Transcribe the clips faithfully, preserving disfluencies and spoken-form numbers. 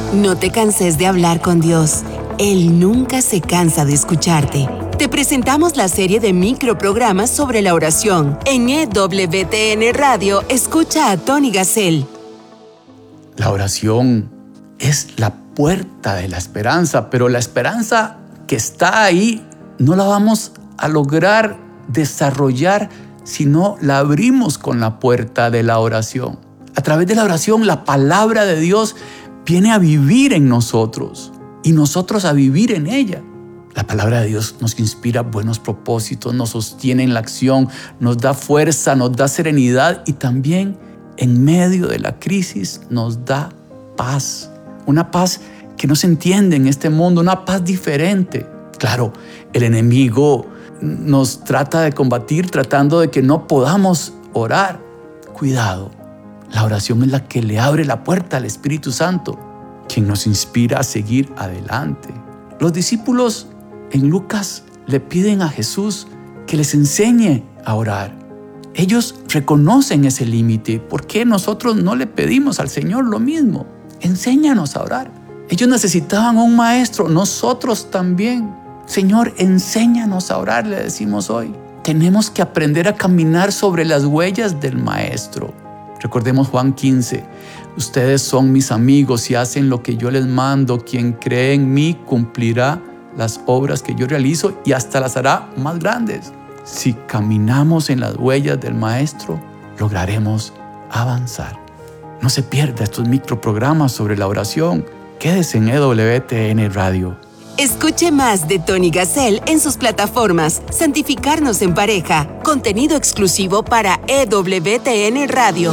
No te canses de hablar con Dios. Él nunca se cansa de escucharte. Te presentamos la serie de microprogramas sobre la oración. En E W T N Radio, escucha a Tony Gassel. La oración es la puerta de la esperanza, pero la esperanza que está ahí no la vamos a lograr desarrollar si no la abrimos con la puerta de la oración. A través de la oración, la palabra de Dios viene a vivir en nosotros y nosotros a vivir en ella. La palabra de Dios nos inspira buenos propósitos, nos sostiene en la acción, nos da fuerza, nos da serenidad y también en medio de la crisis nos da paz. Una paz que no se entiende en este mundo, una paz diferente. Claro, el enemigo nos trata de combatir tratando de que no podamos orar. Cuidado, la oración es la que le abre la puerta al Espíritu Santo, quien nos inspira a seguir adelante. Los discípulos en Lucas le piden a Jesús que les enseñe a orar. Ellos reconocen ese límite. ¿Por qué nosotros no le pedimos al Señor lo mismo? Enséñanos a orar. Ellos necesitaban un maestro, nosotros también. Señor, enséñanos a orar, le decimos hoy. Tenemos que aprender a caminar sobre las huellas del Maestro. Recordemos Juan quince. Ustedes son mis amigos y hacen lo que yo les mando. Quien cree en mí cumplirá las obras que yo realizo y hasta las hará más grandes. Si caminamos en las huellas del Maestro, lograremos avanzar. No se pierda estos microprogramas sobre la oración. Quédese en E W T N Radio. Escuche más de Tony Gassel en sus plataformas Santificarnos en Pareja, contenido exclusivo para E W T N Radio.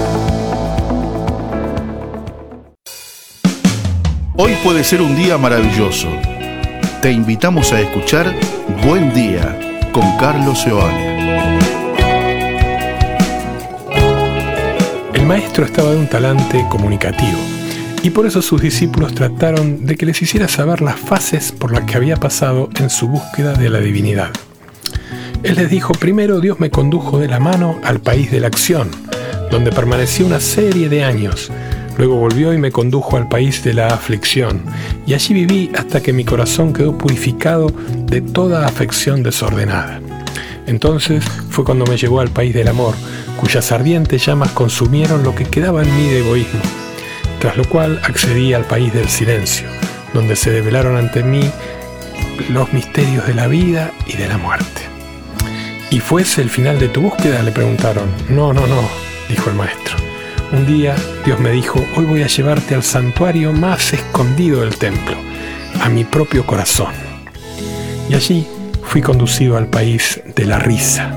Hoy puede ser un día maravilloso. Te invitamos a escuchar Buen Día con Carlos Seoane. El maestro estaba de un talante comunicativo y por eso sus discípulos trataron de que les hiciera saber las fases por las que había pasado en su búsqueda de la divinidad. Él les dijo: primero Dios me condujo de la mano al país de la acción, donde permanecí una serie de años. Luego volvió y me condujo al país de la aflicción, y allí viví hasta que mi corazón quedó purificado de toda afección desordenada. Entonces fue cuando me llevó al país del amor, cuyas ardientes llamas consumieron lo que quedaba en mí de egoísmo, tras lo cual accedí al país del silencio, donde se develaron ante mí los misterios de la vida y de la muerte. ¿Y fue ese el final de tu búsqueda?, le preguntaron. No, no, no, dijo el maestro. Un día Dios me dijo: hoy voy a llevarte al santuario más escondido del templo, a mi propio corazón. Y allí fui conducido al país de la risa.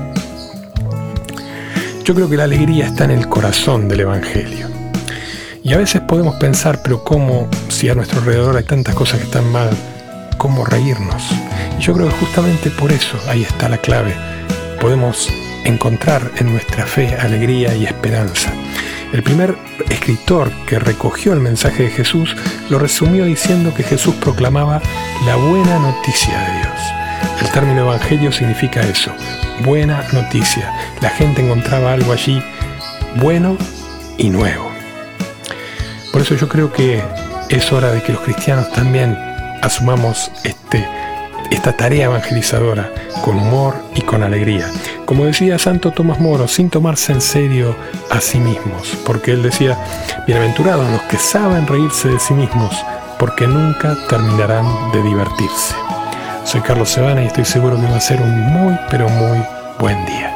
Yo creo que la alegría está en el corazón del Evangelio. Y a veces podemos pensar, pero ¿cómo, si a nuestro alrededor hay tantas cosas que están mal, cómo reírnos? Y yo creo que justamente por eso ahí está la clave. Podemos encontrar en nuestra fe alegría y esperanza. El primer escritor que recogió el mensaje de Jesús lo resumió diciendo que Jesús proclamaba la buena noticia de Dios. El término evangelio significa eso, buena noticia. La gente encontraba algo allí bueno y nuevo. Por eso yo creo que es hora de que los cristianos también asumamos este, esta tarea evangelizadora con humor y con alegría. Como decía Santo Tomás Moro, sin tomarse en serio a sí mismos, porque él decía: bienaventurados los que saben reírse de sí mismos, porque nunca terminarán de divertirse. Soy Carlos Seoane y estoy seguro que va a ser un muy, pero muy buen día.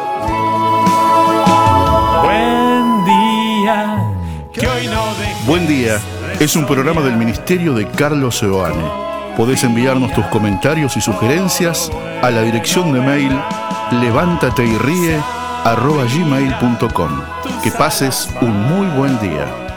Buen día, que hoy no dejes. Buen Día es un programa del Ministerio de Carlos Seoane. Podés enviarnos tus comentarios y sugerencias a la dirección de mail levántate y ríe arroba gmail punto com. Que pases un muy buen día.